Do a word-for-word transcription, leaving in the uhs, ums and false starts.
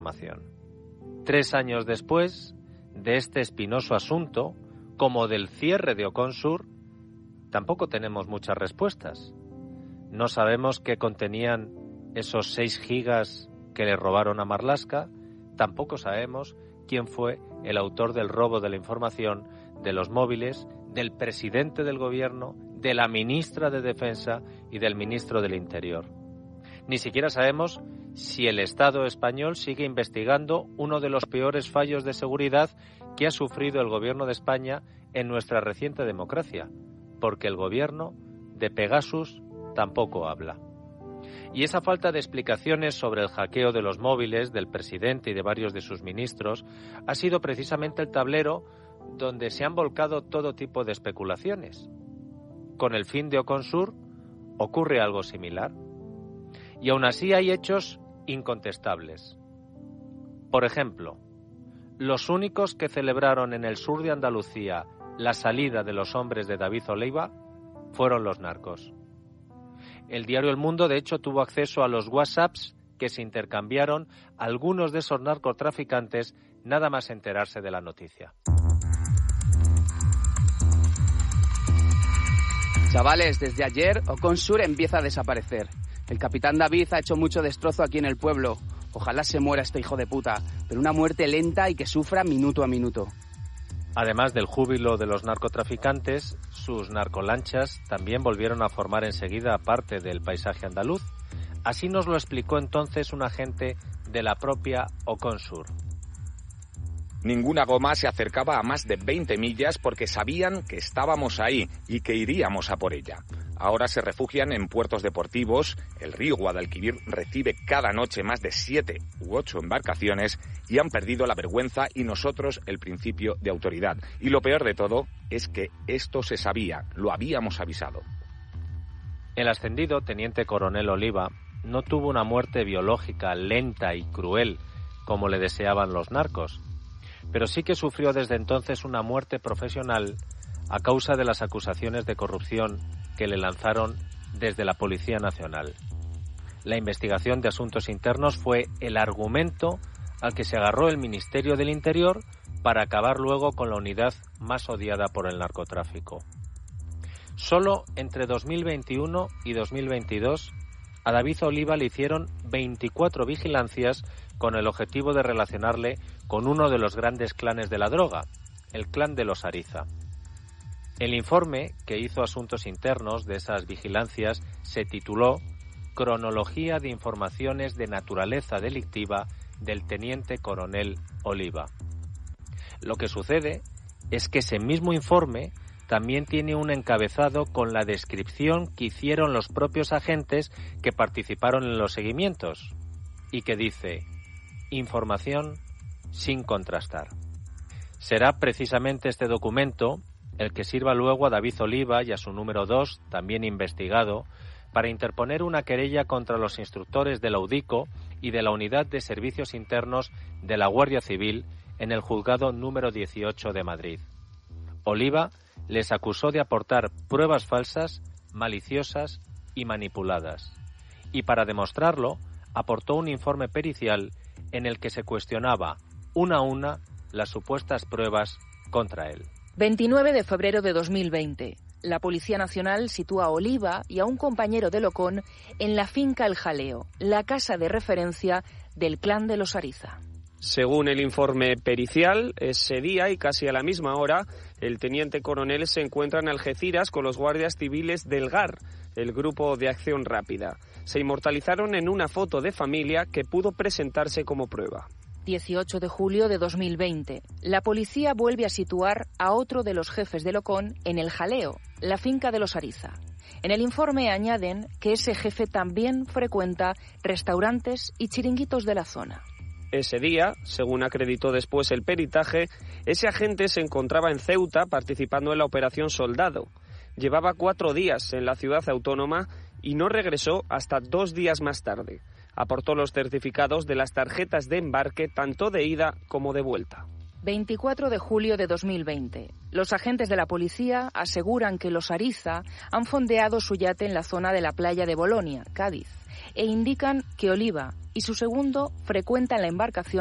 información. Tres años después de este espinoso asunto, como del cierre de Oconsur, tampoco tenemos muchas respuestas. No sabemos qué contenían esos seis gigas que le robaron a Marlaska, tampoco sabemos quién fue el autor del robo de la información de los móviles del presidente del gobierno, de la ministra de Defensa y del ministro del Interior. Ni siquiera sabemos si el Estado español sigue investigando uno de los peores fallos de seguridad que ha sufrido el gobierno de España en nuestra reciente democracia, porque el gobierno de Pegasus tampoco habla. Y esa falta de explicaciones sobre el hackeo de los móviles del presidente y de varios de sus ministros ha sido precisamente el tablero donde se han volcado todo tipo de especulaciones. Con el fin de Oconsur ocurre algo similar. Y aún así hay hechos incontestables. Por ejemplo, los únicos que celebraron en el sur de Andalucía la salida de los hombres de David Oliva fueron los narcos. El diario El Mundo, de hecho, tuvo acceso a los WhatsApps que se intercambiaron algunos de esos narcotraficantes nada más enterarse de la noticia. Chavales, desde ayer Oconsur empieza a desaparecer. El capitán David ha hecho mucho destrozo aquí en el pueblo. Ojalá se muera este hijo de puta, pero una muerte lenta y que sufra minuto a minuto. Además del júbilo de los narcotraficantes, sus narcolanchas también volvieron a formar enseguida parte del paisaje andaluz. Así nos lo explicó entonces un agente de la propia Oconsur. Ninguna goma se acercaba a más de veinte millas porque sabían que estábamos ahí y que iríamos a por ella. Ahora se refugian en puertos deportivos, el río Guadalquivir recibe cada noche más de siete u ocho embarcaciones y han perdido la vergüenza y nosotros el principio de autoridad. Y lo peor de todo es que esto se sabía, lo habíamos avisado. El ascendido teniente coronel Oliva no tuvo una muerte biológica lenta y cruel como le deseaban los narcos, pero sí que sufrió desde entonces una muerte profesional a causa de las acusaciones de corrupción que le lanzaron desde la Policía Nacional. La investigación de asuntos internos fue el argumento al que se agarró el Ministerio del Interior para acabar luego con la unidad más odiada por el narcotráfico. Solo entre dos mil veintiuno y dos mil veintidós a David Oliva le hicieron veinticuatro vigilancias con el objetivo de relacionarle con uno de los grandes clanes de la droga, el clan de los Ariza. El informe que hizo Asuntos Internos de esas vigilancias se tituló Cronología de informaciones de naturaleza delictiva del teniente coronel Oliva. Lo que sucede es que ese mismo informe también tiene un encabezado con la descripción que hicieron los propios agentes que participaron en los seguimientos y que dice: información sin contrastar. Será precisamente este documento el que sirva luego a David Oliva y a su número dos, también investigado, para interponer una querella contra los instructores de la UDICO y de la Unidad de Servicios Internos de la Guardia Civil en el juzgado número dieciocho de Madrid. Oliva les acusó de aportar pruebas falsas, maliciosas y manipuladas. Y para demostrarlo, aportó un informe pericial en el que se cuestionaba una a una las supuestas pruebas contra él. veintinueve de febrero de dos mil veinte. La Policía Nacional sitúa a Oliva y a un compañero de Locón en la finca El Jaleo, la casa de referencia del clan de los Ariza. Según el informe pericial, ese día y casi a la misma hora, el teniente coronel se encuentra en Algeciras con los guardias civiles del G A R, el Grupo de Acción Rápida. Se inmortalizaron en una foto de familia que pudo presentarse como prueba. dieciocho de julio de dos mil veinte. La policía vuelve a situar a otro de los jefes de Locón en El Jaleo, la finca de los Ariza. En el informe añaden que ese jefe también frecuenta restaurantes y chiringuitos de la zona. Ese día, según acreditó después el peritaje, ese agente se encontraba en Ceuta participando en la Operación Soldado. Llevaba cuatro días en la ciudad autónoma y no regresó hasta dos días más tarde. Aportó los certificados de las tarjetas de embarque tanto de ida como de vuelta. veinticuatro de julio de dos mil veinte. Los agentes de la policía aseguran que los Ariza han fondeado su yate en la zona de la playa de Bolonia, Cádiz, e indican que Oliva y su segundo frecuentan la embarcación